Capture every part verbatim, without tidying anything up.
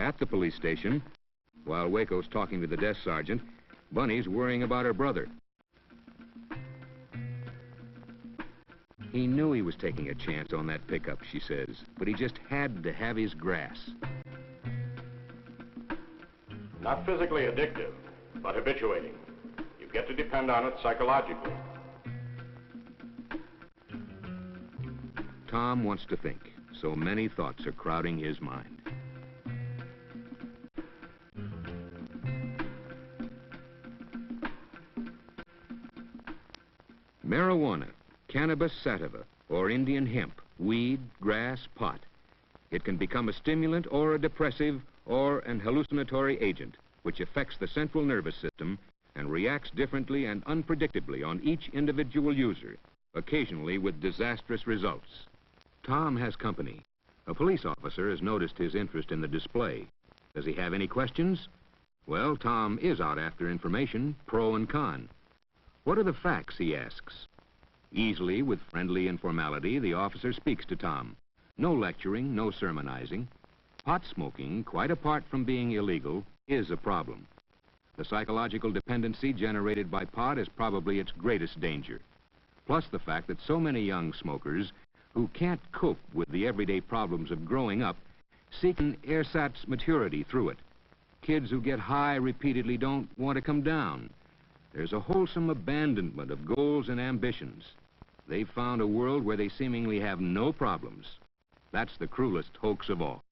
At the police station, while Waco's talking to the desk sergeant, Bunny's worrying about her brother. He knew he was taking a chance on that pickup, she says, but he just had to have his grass. Not physically addictive, but habituating. You get to depend on it psychologically. Tom wants to think, so many thoughts are crowding his mind. Marijuana, cannabis sativa, or Indian hemp, weed, grass, pot. It can become a stimulant or a depressive or an hallucinatory agent, which affects the central nervous system and reacts differently and unpredictably on each individual user, occasionally with disastrous results. Tom has company. A police officer has noticed his interest in the display. Does he have any questions? Well, Tom is out after information, pro and con. What are the facts, he asks. Easily, with friendly informality, the officer speaks to Tom. No lecturing, no sermonizing. Pot smoking, quite apart from being illegal, is a problem. The psychological dependency generated by pot is probably its greatest danger. Plus the fact that so many young smokers who can't cope with the everyday problems of growing up seek an ersatz maturity through it. Kids who get high repeatedly don't want to come down. There's a wholesome abandonment of goals and ambitions. They've found a world where they seemingly have no problems. That's the cruelest hoax of all.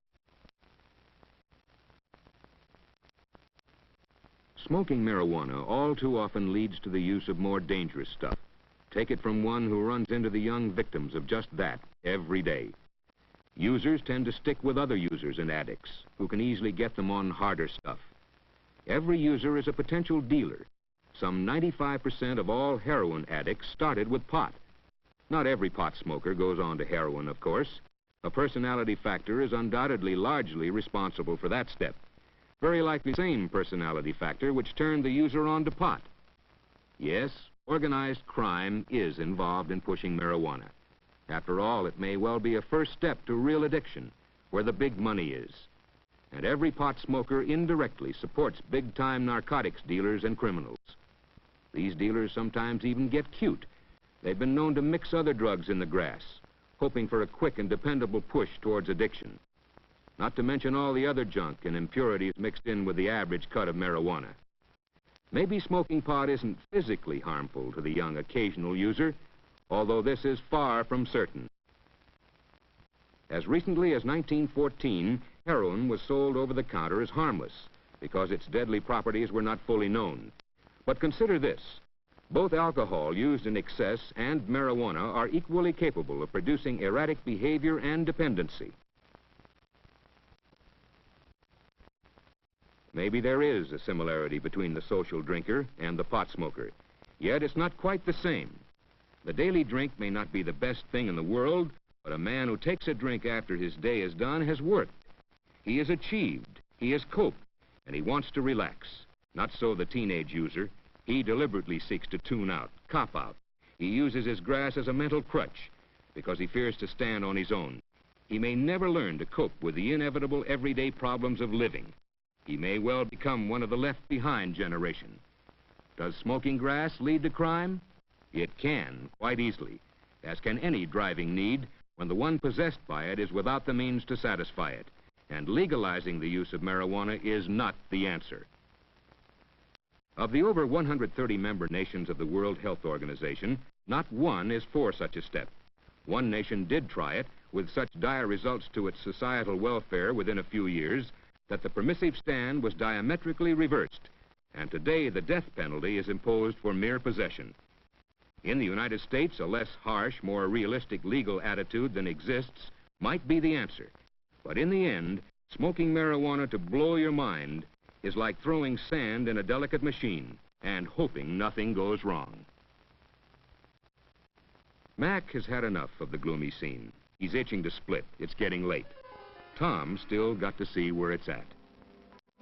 Smoking marijuana all too often leads to the use of more dangerous stuff. Take it from one who runs into the young victims of just that every day. Users tend to stick with other users and addicts who can easily get them on harder stuff. Every user is a potential dealer. Some ninety-five percent of all heroin addicts started with pot. Not every pot smoker goes on to heroin, of course. A personality factor is undoubtedly largely responsible for that step. Very likely the same personality factor which turned the user on to pot. Yes, organized crime is involved in pushing marijuana. After all, it may well be a first step to real addiction, where the big money is. And every pot smoker indirectly supports big-time narcotics dealers and criminals. These dealers sometimes even get cute. They've been known to mix other drugs in the grass, hoping for a quick and dependable push towards addiction. Not to mention all the other junk and impurities mixed in with the average cut of marijuana. Maybe smoking pot isn't physically harmful to the young occasional user, although this is far from certain. As recently as nineteen fourteen, heroin was sold over the counter as harmless because its deadly properties were not fully known. But consider this. Both alcohol used in excess and marijuana are equally capable of producing erratic behavior and dependency. Maybe there is a similarity between the social drinker and the pot smoker, yet it's not quite the same. The daily drink may not be the best thing in the world, but a man who takes a drink after his day is done has worked. He has achieved, he has coped, and he wants to relax. Not so the teenage user. He deliberately seeks to tune out, cop out. He uses his grass as a mental crutch because he fears to stand on his own. He may never learn to cope with the inevitable everyday problems of living. He may well become one of the left-behind generation. Does smoking grass lead to crime? It can, quite easily, as can any driving need when the one possessed by it is without the means to satisfy it. And legalizing the use of marijuana is not the answer. Of the over one hundred thirty member nations of the World Health Organization, not one is for such a step. One nation did try it, with such dire results to its societal welfare within a few years that the permissive stand was diametrically reversed, and today the death penalty is imposed for mere possession. In the United States, a less harsh, more realistic legal attitude than exists might be the answer. But in the end, smoking marijuana to blow your mind is like throwing sand in a delicate machine and hoping nothing goes wrong. Mac has had enough of the gloomy scene. He's itching to split. It's getting late. Tom still got to see where it's at.